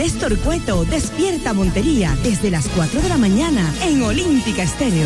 Néstor Cueto despierta Montería desde las 4 de la mañana en Olímpica Estéreo.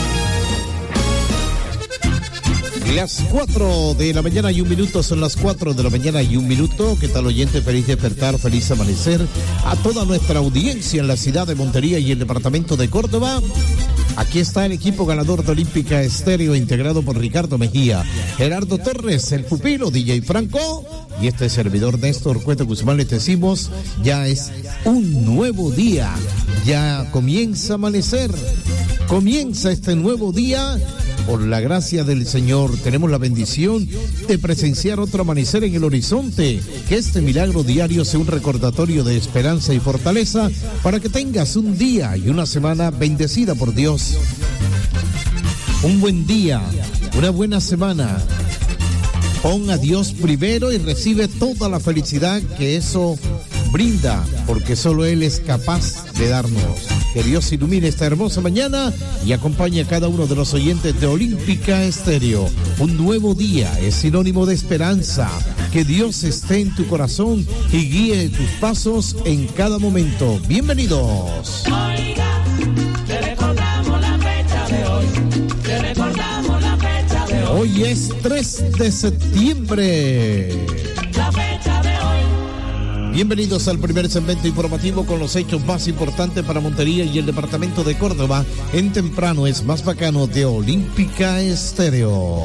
Las 4 de la mañana y 1 minuto, son las 4 de la mañana y 1 minuto. ¿Qué tal, oyente? Feliz despertar, feliz amanecer a toda nuestra audiencia en la ciudad de Montería y el departamento de Córdoba. Aquí está el equipo ganador de Olímpica Estéreo, integrado por Ricardo Mejía, Gerardo Torres, el pupilo, DJ Franco, y este servidor Néstor Cueto Guzmán. Les decimos, ya es un nuevo día, ya comienza a amanecer, comienza este nuevo día. Por la gracia del Señor, tenemos la bendición de presenciar otro amanecer en el horizonte. Que este milagro diario sea un recordatorio de esperanza y fortaleza para que tengas un día y una semana bendecida por Dios. Un buen día, una buena semana. Pon a Dios primero y recibe toda la felicidad que eso brinda, porque solo Él es capaz de darnos. Que Dios ilumine esta hermosa mañana y acompañe a cada uno de los oyentes de Olímpica Estéreo. Un nuevo día es sinónimo de esperanza. Que Dios esté en tu corazón y guíe tus pasos en cada momento. Bienvenidos. Oiga, te recordamos la fecha de hoy. Te recordamos la fecha de hoy. Hoy es 3 de septiembre. La fecha de hoy. Bienvenidos al primer segmento informativo con los hechos más importantes para Montería y el departamento de Córdoba. En temprano es más bacano de Olímpica Estéreo.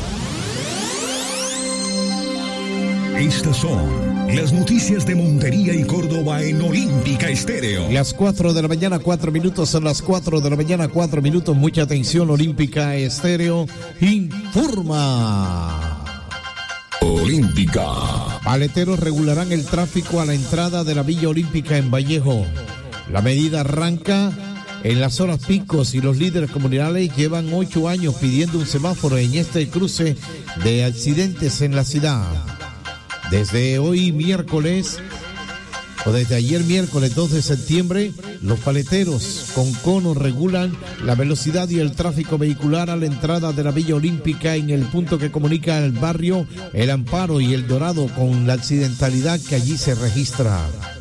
Estas son las noticias de Montería y Córdoba en Olímpica Estéreo. Las 4 de la mañana, 4 minutos, son las 4 de la mañana, 4 minutos. Mucha atención, Olímpica Estéreo informa. Olímpica. Paleteros regularán el tráfico a la entrada de la Villa Olímpica en Vallejo. La medida arranca en las horas picos y los líderes comunales llevan 8 años pidiendo un semáforo en este cruce de accidentes en la ciudad. Desde hoy miércoles, o desde ayer miércoles 2 de septiembre, los paleteros con cono regulan la velocidad y el tráfico vehicular a la entrada de la Villa Olímpica en el punto que comunica el barrio El Amparo y El Dorado con la accidentalidad que allí se registra.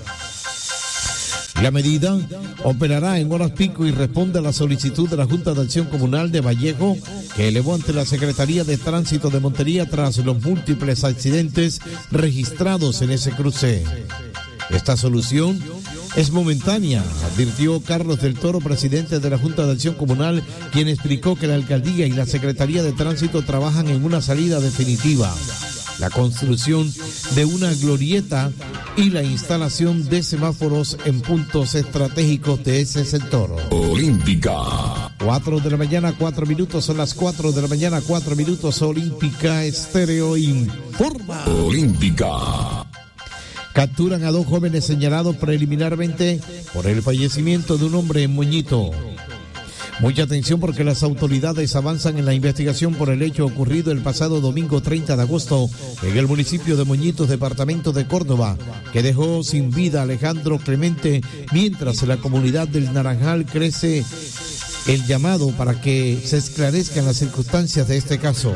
La medida operará en horas pico y responde a la solicitud de la Junta de Acción Comunal de Vallejo, que elevó ante la Secretaría de Tránsito de Montería tras los múltiples accidentes registrados en ese cruce. Esta solución es momentánea, advirtió Carlos del Toro, presidente de la Junta de Acción Comunal, quien explicó que la alcaldía y la Secretaría de Tránsito trabajan en una salida definitiva, la construcción de una glorieta y la instalación de semáforos en puntos estratégicos de ese sector. Olímpica. 4 de la mañana, 4 minutos, son las 4 de la mañana, 4 minutos, Olímpica Estéreo informa. Olímpica. Capturan a 2 jóvenes señalados preliminarmente por el fallecimiento de un hombre en Moñito. Mucha atención porque las autoridades avanzan en la investigación por el hecho ocurrido el pasado domingo 30 de agosto en el municipio de Moñitos, departamento de Córdoba, que dejó sin vida a Alejandro Clemente, mientras en la comunidad del Naranjal crece el llamado para que se esclarezcan las circunstancias de este caso.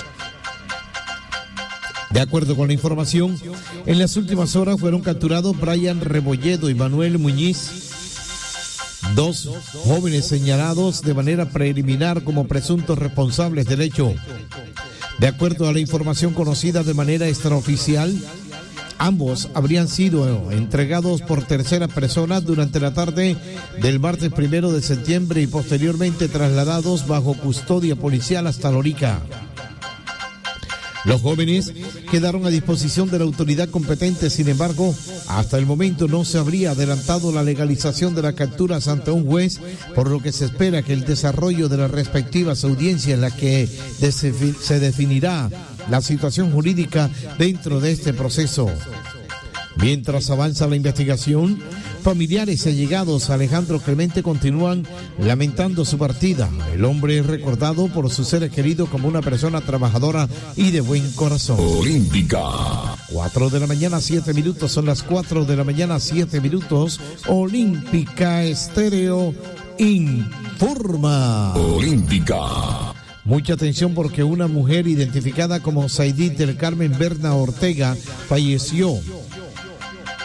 De acuerdo con la información, en las últimas horas fueron capturados Brian Rebolledo y Manuel Muñiz, 2 jóvenes señalados de manera preliminar como presuntos responsables del hecho. De acuerdo a la información conocida de manera extraoficial, ambos habrían sido entregados por terceras personas durante la tarde del martes 1 de septiembre y posteriormente trasladados bajo custodia policial hasta Lorica. Los jóvenes quedaron a disposición de la autoridad competente, sin embargo, hasta el momento no se habría adelantado la legalización de las capturas ante un juez, por lo que se espera que el desarrollo de las respectivas audiencias en las que se definirá la situación jurídica dentro de este proceso. Mientras avanza la investigación, familiares y allegados a Alejandro Clemente continúan lamentando su partida. El hombre es recordado por sus seres queridos como una persona trabajadora y de buen corazón. Olímpica. 4 de la mañana, 7 minutos, son las 4 de la mañana, 7 minutos. Olímpica Estéreo informa. Olímpica. Mucha atención porque una mujer identificada como Saidit del Carmen Berna Ortega falleció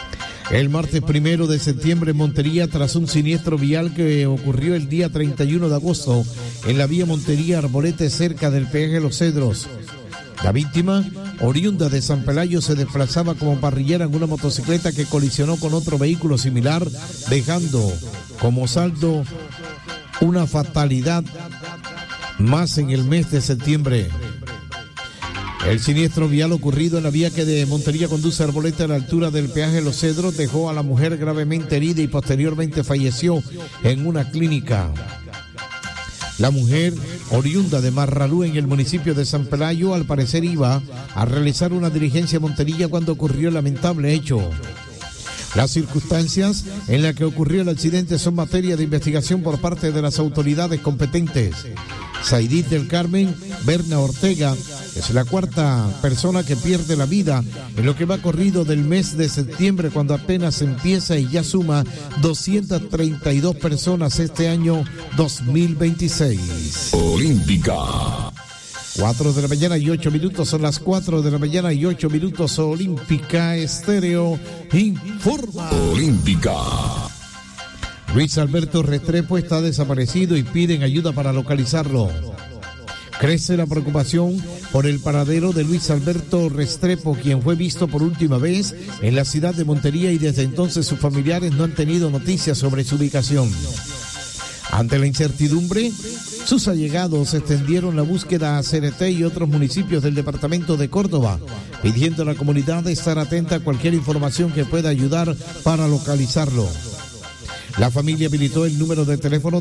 El martes 1 de septiembre en Montería, tras un siniestro vial que ocurrió el día 31 de agosto en la vía Montería-Arbolete, cerca del peaje Los Cedros. La víctima, oriunda de San Pelayo, se desplazaba como parrillera en una motocicleta que colisionó con otro vehículo similar, dejando como saldo una fatalidad más en el mes de septiembre. El siniestro vial ocurrido en la vía que de Montería conduce a Arbolete a la altura del peaje Los Cedros dejó a la mujer gravemente herida y posteriormente falleció en una clínica. La mujer, oriunda de Marralú en el municipio de San Pelayo, al parecer iba a realizar una diligencia a Montería cuando ocurrió el lamentable hecho. Las circunstancias en las que ocurrió el accidente son materia de investigación por parte de las autoridades competentes. Saidit del Carmen Berna Ortega es la cuarta persona que pierde la vida en lo que va corrido del mes de septiembre, cuando apenas empieza, y ya suma 232 personas este año 2026. Olímpica. 4 de la mañana y 8 minutos, son las 4 de la mañana y 8 minutos. Olímpica Estéreo informa. Olímpica. Luis Alberto Restrepo está desaparecido y piden ayuda para localizarlo. Crece la preocupación por el paradero de Luis Alberto Restrepo, quien fue visto por última vez en la ciudad de Montería, y desde entonces sus familiares no han tenido noticias sobre su ubicación. Ante la incertidumbre, sus allegados extendieron la búsqueda a Cereté y otros municipios del departamento de Córdoba, pidiendo a la comunidad estar atenta a cualquier información que pueda ayudar para localizarlo. La familia habilitó el número de teléfono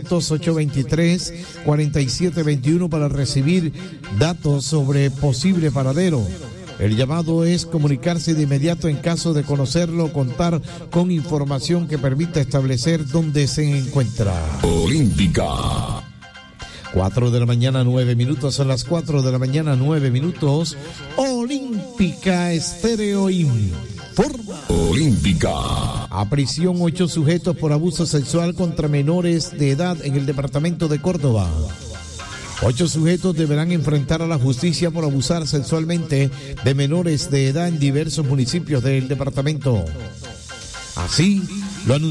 300-823-4721 para recibir datos sobre posible paradero. El llamado es comunicarse de inmediato en caso de conocerlo o contar con información que permita establecer dónde se encuentra. Olímpica. 4 de la mañana, 9 minutos, son las 4 de la mañana, 9 minutos. Olímpica Estéreo informa. Olímpica. A prisión 8 sujetos por abuso sexual contra menores de edad en el departamento de Córdoba. 8 sujetos deberán enfrentar a la justicia por abusar sexualmente de menores de edad en diversos municipios del departamento. Así lo anunció